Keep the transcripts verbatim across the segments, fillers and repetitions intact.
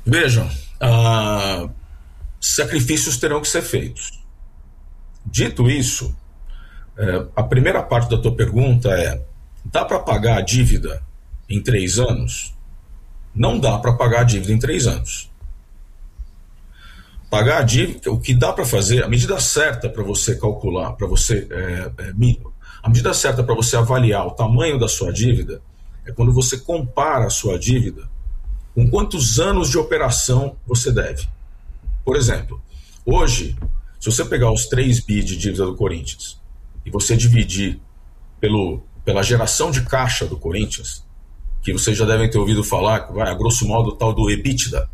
Vejam, ah, sacrifícios terão que ser feitos. Dito isso, é, a primeira parte da tua pergunta é: dá para pagar a dívida em três anos? Não dá para pagar a dívida em três anos. Pagar a dívida, o que dá para fazer, a medida certa para você calcular, para você, é, é, a medida certa para você avaliar o tamanho da sua dívida é quando você compara a sua dívida com quantos anos de operação você deve. Por exemplo, hoje, se você pegar os três bi de dívida do Corinthians e você dividir pelo, pela geração de caixa do Corinthians, que vocês já devem ter ouvido falar, vai, a grosso modo, o tal do EBITDA.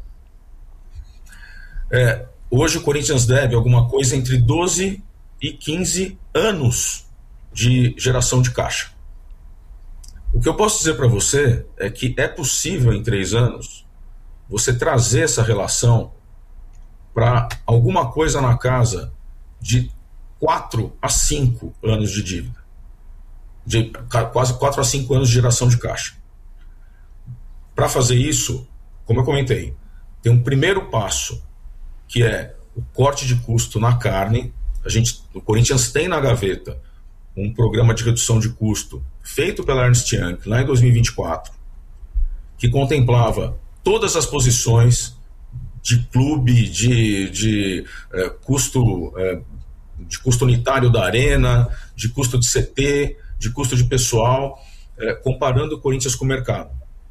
É, hoje o Corinthians deve alguma coisa entre doze e quinze anos de geração de caixa. O que eu posso dizer para você é que é possível em três anos você trazer essa relação para alguma coisa na casa de quatro a cinco anos de dívida. De quase quatro a cinco anos de geração de caixa. Para fazer isso, como eu comentei, tem um primeiro passo, que é o corte de custo na carne. A gente, o Corinthians tem na gaveta um programa de redução de custo feito pela Ernst Young lá em dois mil e vinte e quatro, que contemplava todas as posições de clube, de, de, é, custo, é, de custo unitário da arena, de custo de C T, de custo de pessoal, é, comparando o Corinthians com o mercado.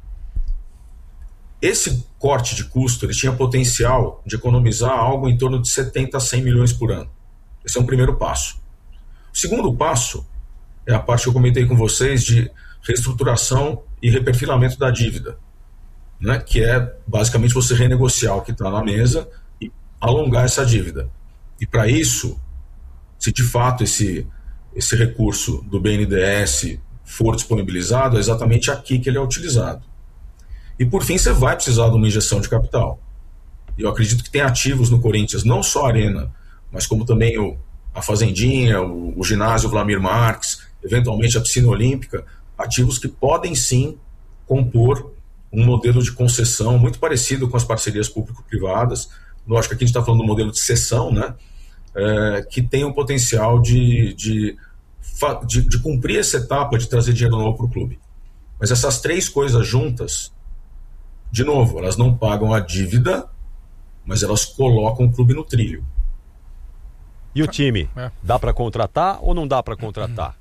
Esse corte de custo ele tinha potencial de economizar algo em torno de setenta a cem milhões por ano. Esse é um primeiro passo. O segundo passo é a parte que eu comentei com vocês de reestruturação e reperfilamento da dívida, né? Que é basicamente você renegociar o que está na mesa e alongar essa dívida. E para isso, se de fato esse, esse recurso do B N D E S for disponibilizado, é exatamente aqui que ele é utilizado. E por fim, você vai precisar de uma injeção de capital. E eu acredito que tem ativos no Corinthians, não só a Arena, mas como também o, a Fazendinha, o, o ginásio Vlamir Marques, eventualmente a piscina olímpica, ativos que podem sim compor um modelo de concessão muito parecido com as parcerias público-privadas. Lógico que aqui a gente está falando do modelo de cessão, né? É, que tem o potencial de, de, de, de cumprir essa etapa de trazer dinheiro novo para o clube. Mas essas três coisas juntas, de novo, elas não pagam a dívida, mas elas colocam o clube no trilho. E o time? É. Dá para contratar ou não dá para contratar?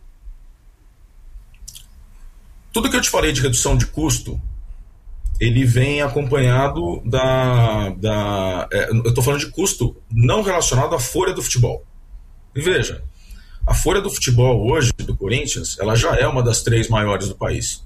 Tudo que eu te falei de redução de custo, ele vem acompanhado da... da é, eu estou falando de custo não relacionado à folha do futebol. E veja, a folha do futebol hoje do Corinthians, ela já é uma das três maiores do país.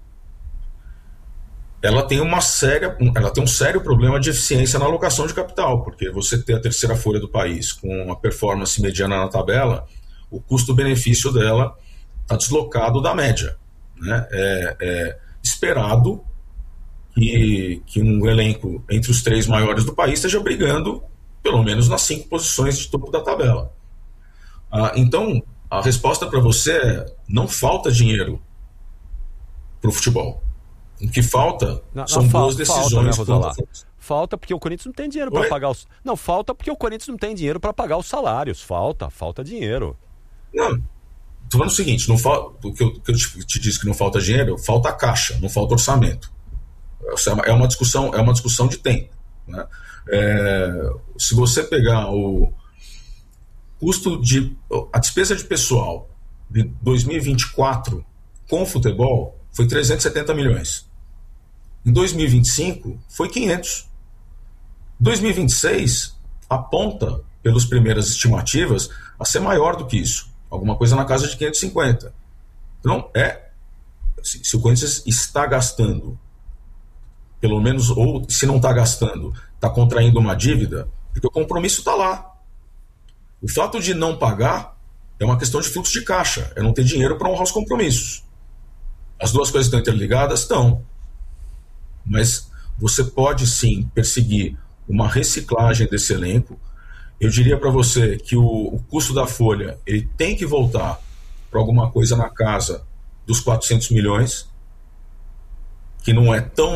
Ela tem uma séria, ela tem um sério problema de eficiência na alocação de capital, porque você ter a terceira folha do país com uma performance mediana na tabela, o custo-benefício dela está deslocado da média, né? É, é esperado que, que um elenco entre os três maiores do país esteja brigando pelo menos nas cinco posições de topo da tabela. Ah, então, a resposta para você é: não falta dinheiro para o futebol. O que falta não, são não, boas falta, decisões. Falta, né, falta porque o Corinthians não tem dinheiro para pagar os... Não, falta porque o Corinthians não tem dinheiro para pagar os salários. Falta, falta dinheiro. Não, estou falando o seguinte, não falta, o que eu, que eu te, te disse que não falta dinheiro, falta caixa, não falta orçamento. É uma discussão, é uma discussão de tempo, né? É, se você pegar o custo de... a despesa de pessoal de dois mil e vinte e quatro com o futebol foi trezentos e setenta milhões. Em dois mil e vinte e cinco, foi quinhentos. Em dois mil e vinte e seis, aponta, pelas primeiras estimativas, a ser maior do que isso. Alguma coisa na casa de quinhentos e cinquenta. Então, é, se, se o Corinthians está gastando, pelo menos, ou se não está gastando, está contraindo uma dívida, porque o compromisso está lá. O fato de não pagar é uma questão de fluxo de caixa, é não ter dinheiro para honrar os compromissos. As duas coisas estão interligadas? Estão. Mas você pode sim perseguir uma reciclagem desse elenco. Eu diria para você que o, o custo da folha ele tem que voltar para alguma coisa na casa dos quatrocentos milhões, que não é tão